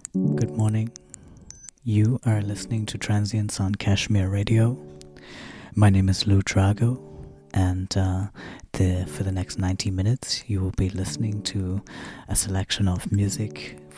Good morning. You are listening to Transients on Kashmir Radio. My name is Lou Drago, and for the next 90 minutes, you will be listening to a selection of music